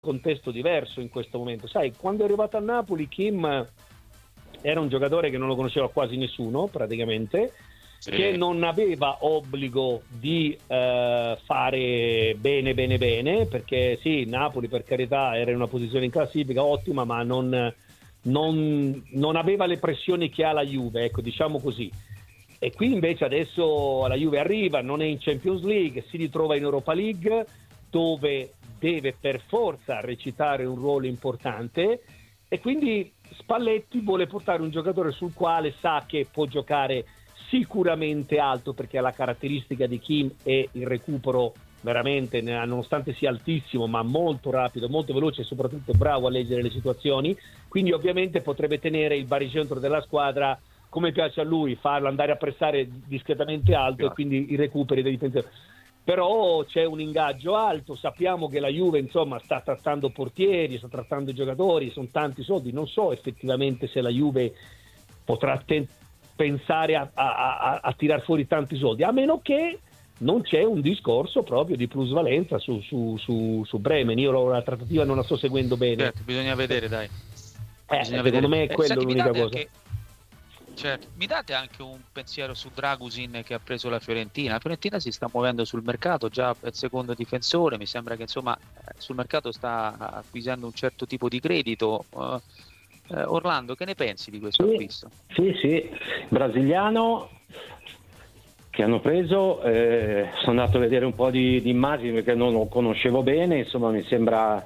contesto diverso in questo momento. Sai, quando è arrivato a Napoli, Kim era un giocatore che non lo conosceva quasi nessuno, praticamente, che non aveva obbligo di fare bene, perché sì, Napoli per carità era in una posizione in classifica ottima, ma non aveva le pressioni che ha la Juve, ecco, diciamo così. E qui invece adesso la Juve arriva, non è in Champions League, si ritrova in Europa League, dove deve per forza recitare un ruolo importante, e quindi Spalletti vuole portare un giocatore sul quale sa che può giocare sicuramente alto, perché ha la caratteristica di Kim e il recupero veramente, nonostante sia altissimo, ma molto rapido, molto veloce e soprattutto bravo a leggere le situazioni. Quindi ovviamente potrebbe tenere il baricentro della squadra come piace a lui, farlo andare a pressare discretamente alto, e quindi i recuperi dei difensori. Però c'è un ingaggio alto, sappiamo che la Juve insomma sta trattando portieri, sta trattando giocatori, sono tanti soldi, non so effettivamente se la Juve potrà pensare a tirar fuori tanti soldi, a meno che non c'è un discorso proprio di plusvalenza su Bremen. Io la trattativa non la sto seguendo bene. Certo, bisogna vedere, dai. Secondo me è quello l'unica cosa. Certo, mi date anche un pensiero su Dragusin che ha preso la Fiorentina? La Fiorentina si sta muovendo sul mercato, già è il secondo difensore, mi sembra che insomma sul mercato sta acquisendo un certo tipo di credito. Orlando, che ne pensi di questo acquisto? Sì, brasiliano che hanno preso, sono andato a vedere un po' di immagini perché non lo conoscevo bene, insomma mi sembra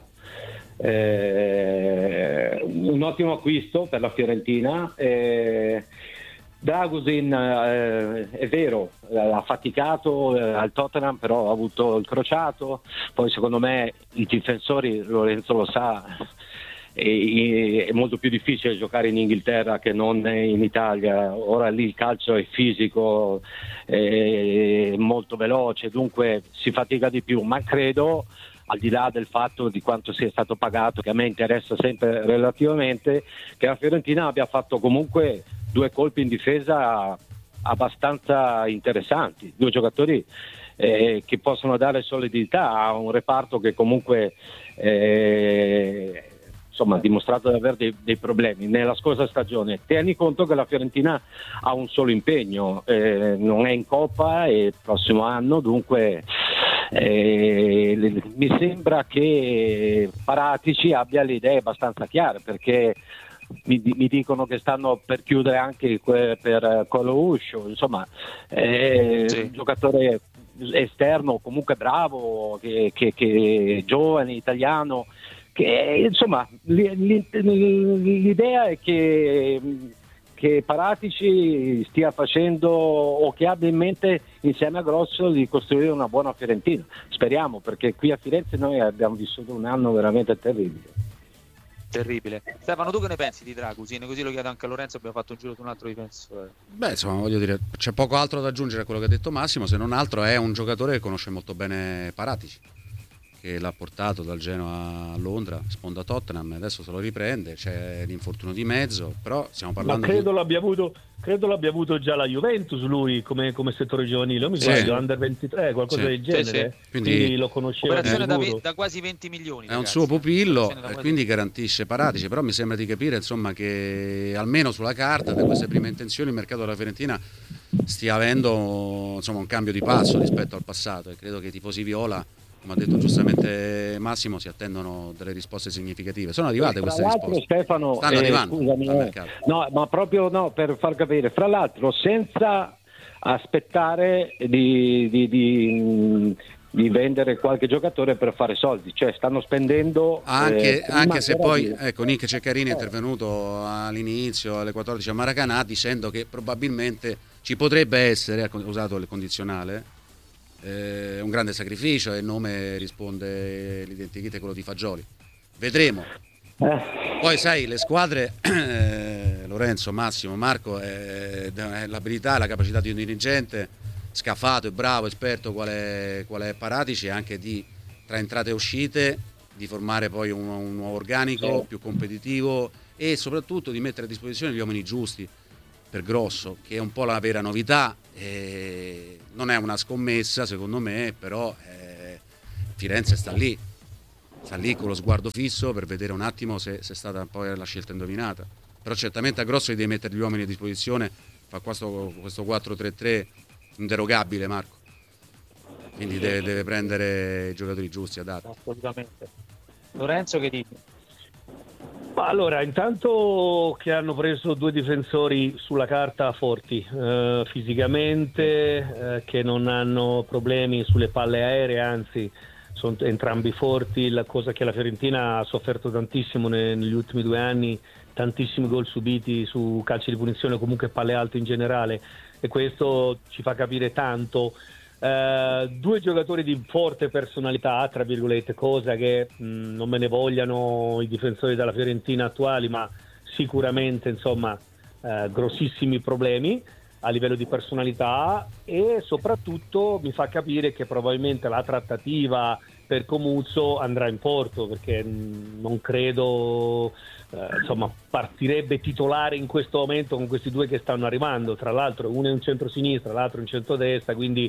un ottimo acquisto per la Fiorentina. Dragusin è vero, ha faticato al Tottenham, però ha avuto il crociato, poi secondo me i difensori, Lorenzo lo sa, è molto più difficile giocare in Inghilterra che non in Italia. Ora lì il calcio è fisico, è molto veloce, dunque si fatica di più, ma credo, al di là del fatto di quanto sia stato pagato, che a me interessa sempre relativamente, che la Fiorentina abbia fatto comunque due colpi in difesa abbastanza interessanti, due giocatori che possono dare solidità a un reparto che comunque insomma ha dimostrato di avere dei problemi nella scorsa stagione. Tieni conto che la Fiorentina ha un solo impegno, non è in Coppa e il prossimo anno, dunque mi sembra che Paratici abbia le idee abbastanza chiare, perché mi dicono che stanno per chiudere anche per Colouscio, insomma un giocatore esterno comunque bravo, che è giovane, italiano, che insomma l'idea è che Paratici stia facendo, o che abbia in mente insieme a Grosso, di costruire una buona Fiorentina. Speriamo, perché qui a Firenze noi abbiamo vissuto un anno veramente terribile. Stefano, tu che ne pensi di Dragusin? Così lo chiedo anche a Lorenzo, abbiamo fatto un giro su un altro difensore. Beh, insomma, voglio dire, c'è poco altro da aggiungere a quello che ha detto Massimo, se non altro è un giocatore che conosce molto bene Paratici, che l'ha portato dal Genoa a Londra, sponda Tottenham, adesso se lo riprende, c'è l'infortunio di mezzo, però stiamo parlando. Ma credo l'abbia avuto già la Juventus lui come settore giovanile, mi sbaglio, under 23, qualcosa del genere. Sì. Quindi lo conosceva. Operazione da quasi 20 milioni. È un suo pupillo e quindi garantisce Paratici, però mi sembra di capire insomma che almeno sulla carta, da queste prime intenzioni, il mercato della Fiorentina stia avendo insomma un cambio di passo rispetto al passato, e credo che i tifosi viola, come ha detto giustamente Massimo, si attendono delle risposte significative. Sono arrivate queste risposte, Stefano, stanno arrivando, scusami, no, ma proprio no, per far capire, fra l'altro senza aspettare di vendere qualche giocatore per fare soldi, cioè stanno spendendo anche se poi ecco, Nick Ceccarini è intervenuto all'inizio alle 14 a Maracanã dicendo che probabilmente ci potrebbe essere, ha usato il condizionale, un grande sacrificio, e il nome risponde, l'identikit è quello di Fagioli, vedremo. Poi sai, le squadre, Lorenzo, Massimo, Marco, l'abilità e la capacità di un dirigente scafato e bravo, esperto qual è Paratici, anche di, tra entrate e uscite, di formare poi un nuovo organico più competitivo, e soprattutto di mettere a disposizione gli uomini giusti per Grosso, che è un po' la vera novità. Non è una scommessa secondo me, però Firenze sta lì, sta lì con lo sguardo fisso per vedere un attimo se è stata poi la scelta indovinata. Però certamente a Grossi devi mettere gli uomini a disposizione, fa questo 4-3-3 inderogabile, Marco. Quindi deve prendere i giocatori giusti, adatti. Assolutamente. Lorenzo, che dici? Ma allora, intanto che hanno preso 2 difensori sulla carta forti, fisicamente, che non hanno problemi sulle palle aeree, anzi sono entrambi forti, la cosa che la Fiorentina ha sofferto tantissimo negli ultimi 2 anni, tantissimi gol subiti su calci di punizione, comunque palle alte in generale, e questo ci fa capire tanto. 2 giocatori di forte personalità, tra virgolette, cosa che non me ne vogliano i difensori della Fiorentina attuali, ma sicuramente insomma grossissimi problemi a livello di personalità, e soprattutto mi fa capire che probabilmente la trattativa per Comuzzo andrà in porto, perché non credo insomma partirebbe titolare in questo momento con questi 2 che stanno arrivando, tra l'altro uno è un centro-sinistra, l'altro un centro-destra, quindi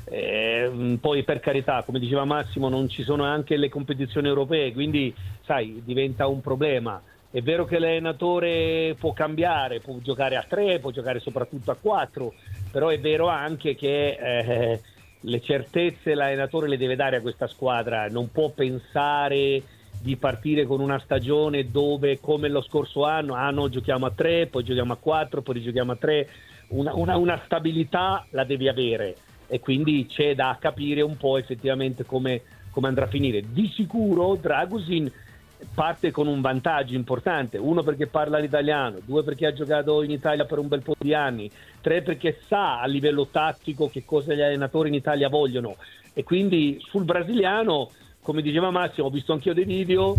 poi per carità, come diceva Massimo, non ci sono anche le competizioni europee, quindi sai, diventa un problema. È vero che l'allenatore può cambiare, può giocare a 3, può giocare soprattutto a 4, però è vero anche che le certezze l'allenatore le deve dare a questa squadra, non può pensare di partire con una stagione dove, come lo scorso anno, giochiamo a 3, poi giochiamo a 4, poi rigiochiamo a 3, una stabilità la devi avere, e quindi c'è da capire un po' effettivamente come andrà a finire. Di sicuro Dragusin parte con un vantaggio importante, 1 perché parla l'italiano, 2 perché ha giocato in Italia per un bel po' di anni, 3 perché sa a livello tattico che cosa gli allenatori in Italia vogliono, e quindi sul brasiliano, come diceva Massimo, ho visto anch'io dei video,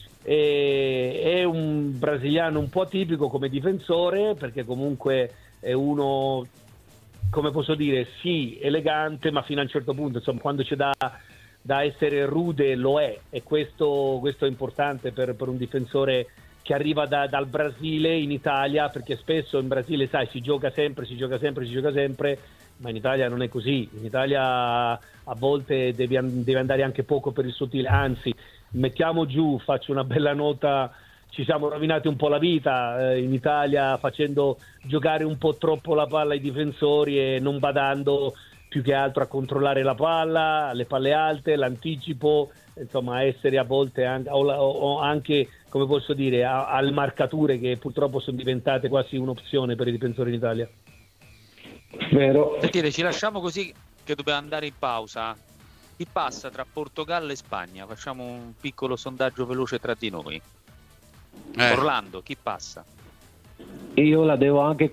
è un brasiliano un po' atipico come difensore, perché comunque è uno, come posso dire, sì, elegante, ma fino a un certo punto, insomma, quando c'è da essere rude lo è, e questo è importante per un difensore che arriva dal Brasile in Italia, perché spesso in Brasile, sai, si gioca sempre, ma in Italia non è così. In Italia a volte devi andare anche poco per il sottile, anzi, mettiamo giù, faccio una bella nota, ci siamo rovinati un po' la vita in Italia facendo giocare un po' troppo la palla ai difensori e non badando più che altro a controllare la palla, le palle alte, l'anticipo, insomma essere a volte anche come posso dire, alle marcature, che purtroppo sono diventate quasi un'opzione per i difensori in Italia. Vero. Sentite, ci lasciamo così che dobbiamo andare in pausa. Chi passa tra Portogallo e Spagna? Facciamo un piccolo sondaggio veloce tra di noi. Orlando, chi passa? Io la devo anche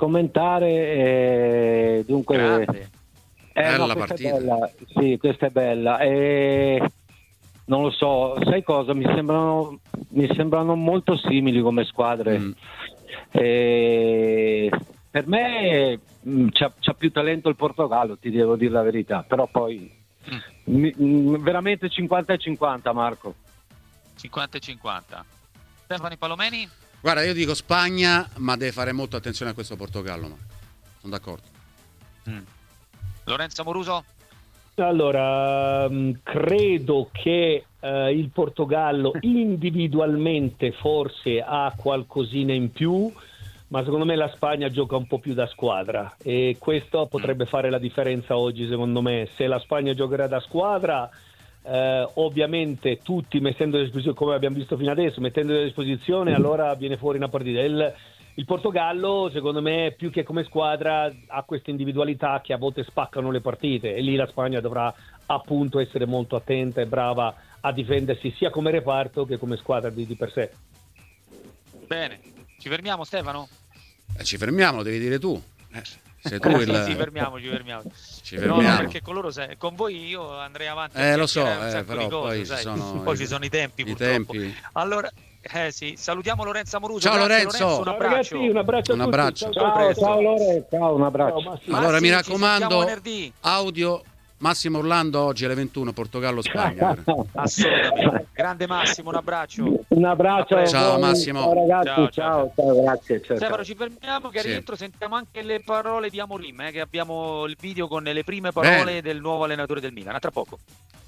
commentare, dunque Grande. Bella partita. È bella. Sì, questa è bella. Non lo so, sai cosa? Mi sembrano molto simili come squadre. Per me c'ha più talento il Portogallo, ti devo dire la verità, però poi veramente 50-50, Marco. 50-50. Stefano Palomeni? Guarda, io dico Spagna, ma deve fare molto attenzione a questo Portogallo, Marco. Sono d'accordo. Lorenzo Moruso? Allora, credo che il Portogallo individualmente forse ha qualcosina in più, ma secondo me la Spagna gioca un po' più da squadra, e questo potrebbe fare la differenza oggi, secondo me. Se la Spagna giocherà da squadra, ovviamente tutti mettendo a disposizione, come abbiamo visto fino adesso, mettendo a disposizione, allora viene fuori una partita. Il Portogallo, secondo me, più che come squadra, ha queste individualità che a volte spaccano le partite, e lì la Spagna dovrà appunto essere molto attenta e brava a difendersi sia come reparto che come squadra di per sé. Bene, ci fermiamo, Stefano? Ci fermiamo, lo devi dire tu. Sei tu il... Ci fermiamo. Ci fermiamo. No, perché con loro con voi io andrei avanti. Lo so, però cose, poi ci sono i tempi, purtroppo. Allora, sì, salutiamo Lorenzo Moruso. Ciao Lorenzo. Un abbraccio. Ragazzi, un abbraccio a tutti. Ciao Lorenzo, ciao, un abbraccio. Allora mi raccomando, audio Massimo Orlando oggi alle 21, Portogallo-Spagna. Assolutamente. Grande Massimo, un abbraccio. Un abbraccio. Ciao Massimo. Ciao ragazzi, ciao, grazie. Stefano, ci fermiamo che rientro sentiamo anche le parole di Amorim, che abbiamo il video con le prime parole del nuovo allenatore del Milan. A tra poco.